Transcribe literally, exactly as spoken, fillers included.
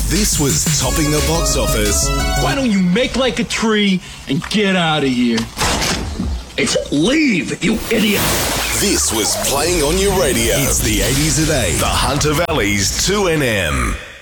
This was topping the box office. Why don't you make like a tree and get out of here? It's leave, you idiot. This was playing on your radio. It's the eighties at eight. The Hunter Valley's two N M.